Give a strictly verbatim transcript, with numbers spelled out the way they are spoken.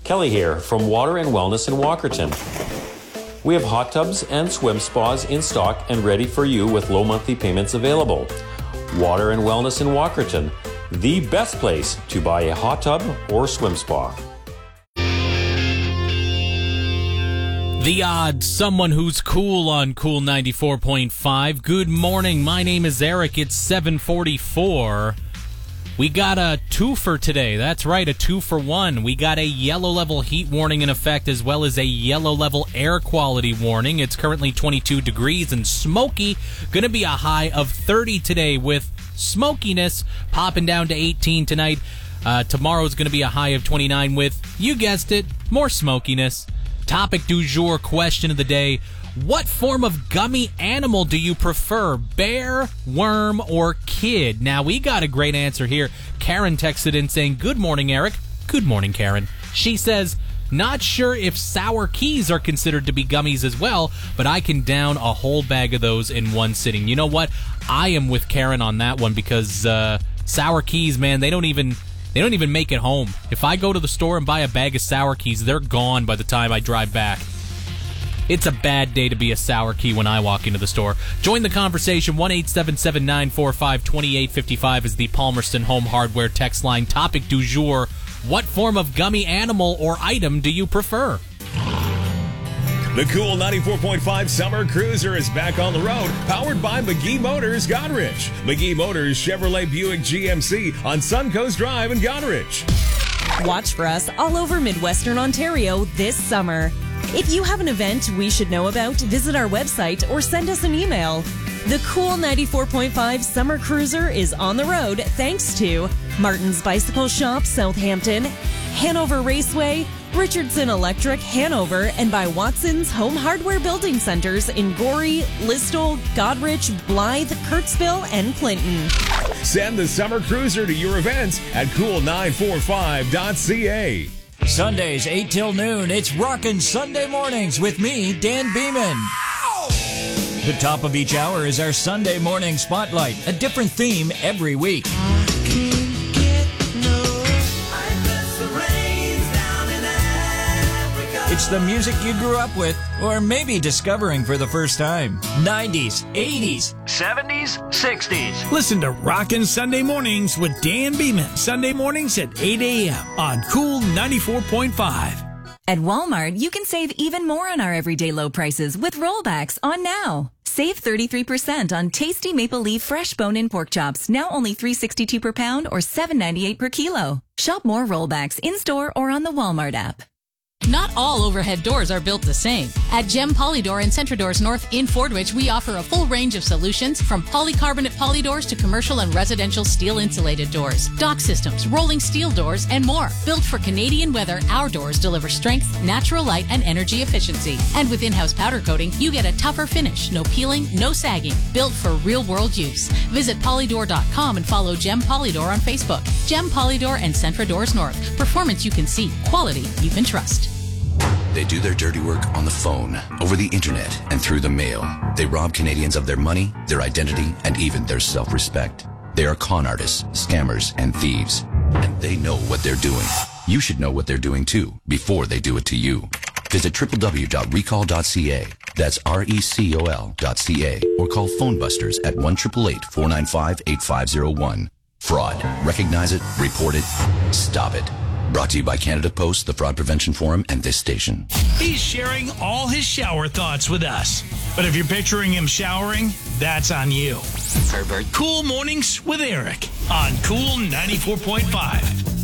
Kelly here from Water and Wellness in Walkerton. We have hot tubs and swim spas in stock and ready for you with low monthly payments available. Water and Wellness in Walkerton, the best place to buy a hot tub or swim spa. The odd someone who's cool on Cool ninety-four point five. Good morning. My name is Eric. It's seven forty-four. We got a two for today. That's right, a two for one. We got a yellow level heat warning in effect as well as a yellow level air quality warning. It's currently twenty-two degrees and smoky. Going to be a high of thirty today with smokiness popping down to eighteen tonight. Uh, tomorrow's going to be a high of twenty-nine with, you guessed it, more smokiness. Topic du jour, question of the day. What form of gummy animal do you prefer, bear, worm, or kid? Now, we got a great answer here. Karen texted in saying, good morning, Eric. Good morning, Karen. She says, not sure if sour keys are considered to be gummies as well, but I can down a whole bag of those in one sitting. You know what? I am with Karen on that one because uh, sour keys, man, they don't even... They don't even make it home. If I go to the store and buy a bag of sour keys, they're gone by the time I drive back. It's a bad day to be a sour key when I walk into the store. Join the conversation. one eight seven seven, nine four five, two eight five five is the Palmerston Home Hardware text line. Topic du jour. What form of gummy animal or item do you prefer? The Cool ninety-four point five Summer Cruiser is back on the road, powered by McGee Motors, Goderich. McGee Motors Chevrolet Buick G M C on Suncoast Drive in Goderich. Watch for us all over Midwestern Ontario this summer. If you have an event we should know about, visit our website or send us an email. The Cool ninety-four point five Summer Cruiser is on the road thanks to Martin's Bicycle Shop, Southampton, Hanover Raceway, Richardson Electric, Hanover, and by Watson's Home Hardware Building Centers in Gorey, Listowel, Goderich, Blythe, Kirksville, and Clinton. Send the Summer Cruiser to your events at cool nine four five dot c a. Sundays, eight till noon, it's Rockin' Sunday Mornings with me, Dan Beeman. The top of each hour is our Sunday Morning Spotlight, a different theme every week. It's the music you grew up with, or maybe discovering for the first time. nineties, eighties, seventies, sixties. Listen to Rockin' Sunday Mornings with Dan Beeman. Sunday mornings at eight a.m. on Cool ninety-four point five. At Walmart, you can save even more on our everyday low prices with rollbacks on now. Save thirty-three percent on tasty Maple Leaf fresh bone-in pork chops, now only three dollars and sixty-two cents per pound or seven dollars and ninety-eight cents per kilo. Shop more rollbacks in-store or on the Walmart app. Not all overhead doors are built the same. At Gem Polydoor and Centradoors North in Fordwich, we offer a full range of solutions from polycarbonate polydoors to commercial and residential steel insulated doors, dock systems, rolling steel doors, and more. Built for Canadian weather, our doors deliver strength, natural light, and energy efficiency. And with in-house powder coating, you get a tougher finish, no peeling, no sagging, built for real-world use. Visit polydoor dot com and follow Gem Polydoor on Facebook. Gem Polydoor and Centradoors North. Performance you can see, quality you can trust. They do their dirty work on the phone, over the internet, and through the mail. They rob Canadians of their money, their identity, and even their self-respect. They are con artists, scammers, and thieves. And they know what they're doing. You should know what they're doing too, before they do it to you. Visit w w w dot recall dot c a. That's R E C O L dot C A. Or call Phone Busters at one eight eight eight, four nine five, eight five zero one. Fraud. Recognize it, report it, stop it. Brought to you by Canada Post, the Fraud Prevention Forum, and this station. He's sharing all his shower thoughts with us. But if you're picturing him showering, that's on you. Herbert. Cool Mornings with Eric on Cool ninety-four point five.